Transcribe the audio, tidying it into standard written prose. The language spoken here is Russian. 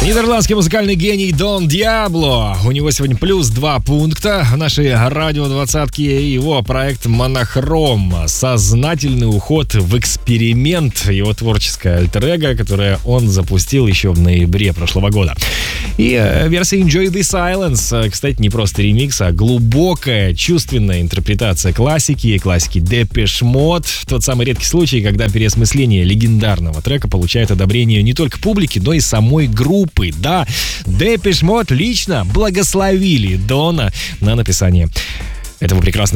Нидерландский музыкальный гений Дон Диабло. У него сегодня плюс 2 пункта в нашей радио-двадцатке. Его проект «Монохром». Сознательный уход в эксперимент. Его творческое альтер-эго, которое он запустил еще в ноябре прошлого года. И версия Enjoy the Silence. Кстати, не просто ремикс, а глубокая, чувственная интерпретация классики Depeche Mode. Тот самый редкий случай, когда переосмысление легендарного трека получает одобрение не только публики, но и самой группы. Да, Depeche Mode лично благословили Дона на написание этого прекрасного